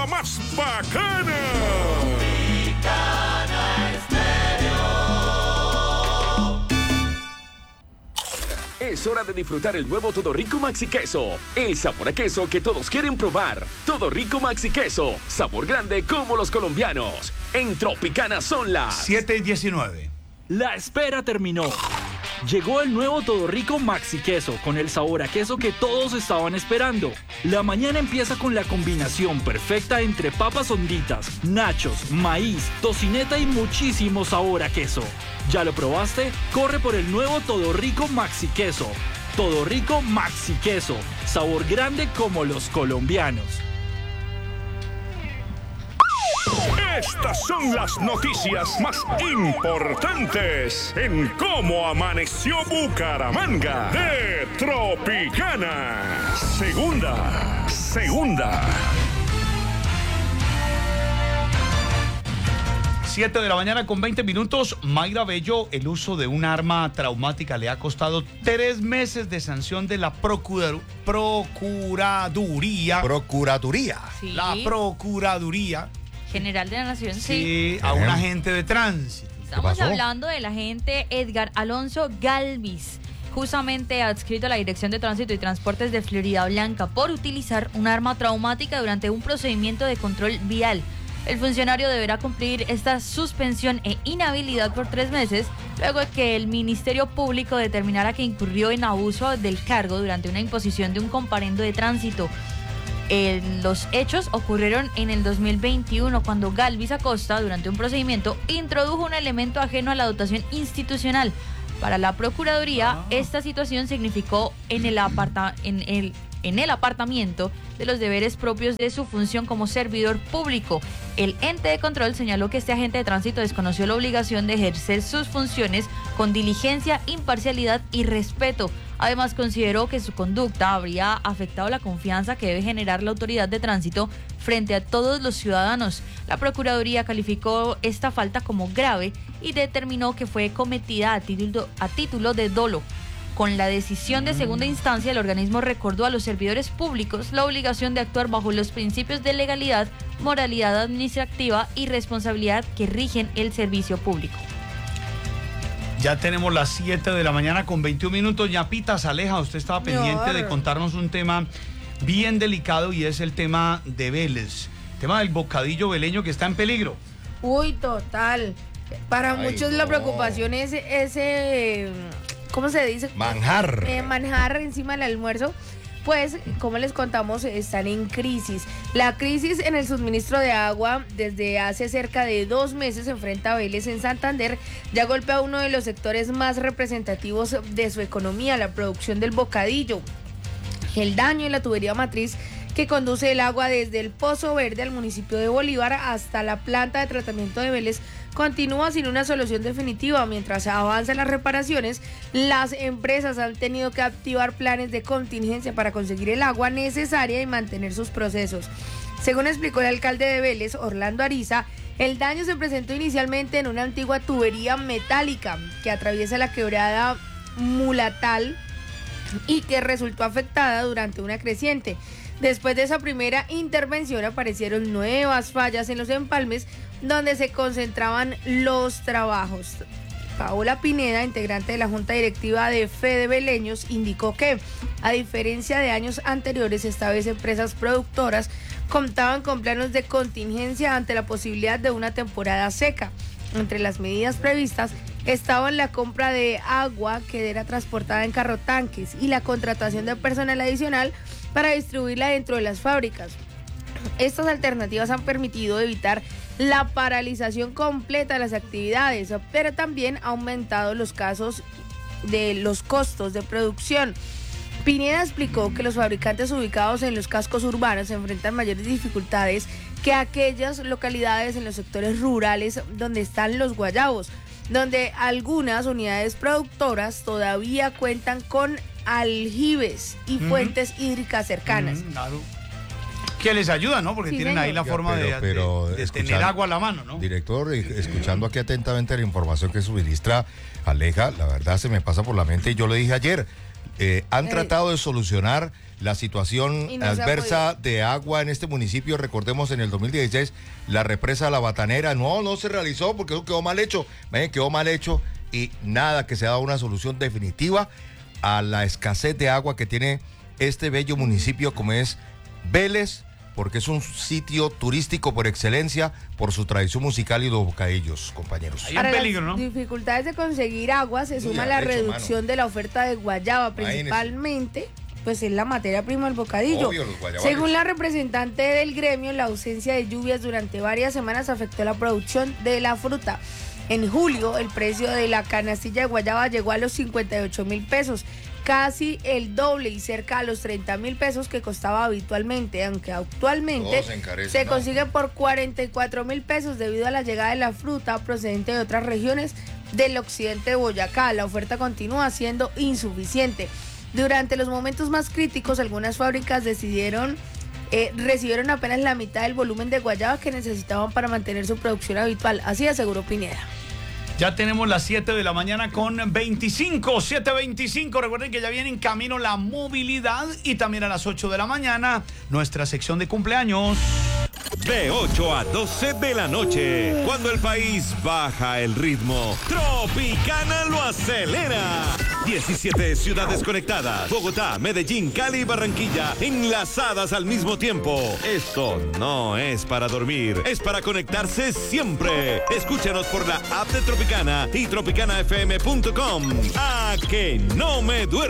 más bacana. Es hora de disfrutar el nuevo Todo Rico Maxi Queso. El sabor a queso que todos quieren probar. Todo Rico Maxi Queso. Sabor grande como los colombianos. En Tropicana son las 7:19. La espera terminó. Llegó el nuevo Todo Rico Maxi Queso con el sabor a queso que todos estaban esperando. La mañana empieza con la combinación perfecta entre papas honditas, nachos, maíz, tocineta y muchísimo sabor a queso. ¿Ya lo probaste? Corre por el nuevo Todo Rico Maxi Queso. Todo Rico Maxi Queso. Sabor grande como los colombianos. Estas son las noticias más importantes en cómo amaneció Bucaramanga de Tropicana. Segunda. 7 de la mañana con 20 minutos. Mayra Bello, el uso de un arma traumática le ha costado 3 meses de sanción de la Procuraduría. Sí. La Procuraduría. General de la Nación, Sí, a un agente de tránsito. Estamos hablando del agente Edgar Alonso Galvis, justamente adscrito a la Dirección de Tránsito y Transportes de Florida Blanca por utilizar un arma traumática durante un procedimiento de control vial. El funcionario deberá cumplir esta suspensión e inhabilidad por 3 meses, luego de que el Ministerio Público determinara que incurrió en abuso del cargo durante una imposición de un comparendo de tránsito. Los hechos ocurrieron en el 2021, cuando Galvis Acosta, durante un procedimiento, introdujo un elemento ajeno a la dotación institucional. Para la Procuraduría, esta situación significó en el apartamiento de los deberes propios de su función como servidor público. El ente de control señaló que este agente de tránsito desconoció la obligación de ejercer sus funciones con diligencia, imparcialidad y respeto. Además, consideró que su conducta habría afectado la confianza que debe generar la autoridad de tránsito frente a todos los ciudadanos. La Procuraduría calificó esta falta como grave y determinó que fue cometida a título de dolo. Con la decisión de segunda instancia, el organismo recordó a los servidores públicos la obligación de actuar bajo los principios de legalidad, moralidad administrativa y responsabilidad que rigen el servicio público. Ya tenemos las 7 de la mañana con 21 minutos. Ñapita Saleja, usted estaba pendiente de contarnos un tema bien delicado y es el tema de Vélez. El tema del bocadillo veleño que está en peligro. Uy, total. Para muchos la preocupación es ese, ¿cómo se dice? Manjar. Manjar encima del almuerzo. Pues, como les contamos, están en crisis. La crisis en el suministro de agua desde hace cerca de 2 meses enfrenta a Vélez en Santander. Ya golpea a uno de los sectores más representativos de su economía, la producción del bocadillo. El daño en la tubería matriz que conduce el agua desde el Pozo Verde al municipio de Bolívar hasta la planta de tratamiento de Vélez continúa sin una solución definitiva. Mientras avanzan las reparaciones, las empresas han tenido que activar planes de contingencia para conseguir el agua necesaria y mantener sus procesos. Según explicó el alcalde de Vélez, Orlando Ariza, el daño se presentó inicialmente en una antigua tubería metálica que atraviesa la quebrada Mulatal y que resultó afectada durante una creciente. Después de esa primera intervención aparecieron nuevas fallas en los empalmes donde se concentraban los trabajos. Paola Pineda, integrante de la Junta Directiva de Fede Veleños, indicó que, a diferencia de años anteriores, esta vez empresas productoras contaban con planos de contingencia ante la posibilidad de una temporada seca. Entre las medidas previstas estaban la compra de agua que era transportada en carrotanques y la contratación de personal adicional para distribuirla dentro de las fábricas. Estas alternativas han permitido evitar la paralización completa de las actividades, pero también ha aumentado los costos de producción. Pineda explicó que los fabricantes ubicados en los cascos urbanos se enfrentan mayores dificultades que aquellas localidades en los sectores rurales donde están los guayabos, donde algunas unidades productoras todavía cuentan con aljibes y fuentes hídricas cercanas. Claro. Que les ayuda, ¿no? Porque Sí, tienen señor. ahí la forma de tener agua a la mano, ¿no? Director, escuchando aquí atentamente la información que suministra Aleja, la verdad se me pasa por la mente y yo le dije ayer, han tratado de solucionar la situación Y no se ha adversa de agua en este municipio. Recordemos en el 2016 la represa La Batanera no se realizó porque eso quedó mal hecho. Quedó mal hecho y nada que se ha dado una solución definitiva a la escasez de agua que tiene este bello municipio como es Vélez, porque es un sitio turístico por excelencia por su tradición musical y los bocadillos, compañeros. Hay un peligro, ¿no? Las dificultades de conseguir agua se suma la reducción de la oferta de guayaba, principalmente, pues es la materia prima del bocadillo. Obvio, los guayabares. Según la representante del gremio, la ausencia de lluvias durante varias semanas afectó la producción de la fruta. En julio, el precio de la canastilla de guayaba llegó a los 58.000 pesos, casi el doble y cerca a los 30.000 pesos que costaba habitualmente, aunque actualmente se consigue por 44.000 pesos debido a la llegada de la fruta procedente de otras regiones del occidente de Boyacá. La oferta continúa siendo insuficiente. Durante los momentos más críticos, algunas fábricas recibieron apenas la mitad del volumen de guayaba que necesitaban para mantener su producción habitual, así aseguró Pineda. Ya tenemos las 7 de la mañana con 7:25. Recuerden que ya viene en camino la movilidad y también a las 8 de la mañana nuestra sección de cumpleaños. De 8 a 12 de la noche, cuando el país baja el ritmo, Tropicana lo acelera. 17 ciudades conectadas, Bogotá, Medellín, Cali y Barranquilla, enlazadas al mismo tiempo. Esto no es para dormir, es para conectarse siempre. Escúchanos por la app de Tropicana y tropicanafm.com. ¡A que no me duermo!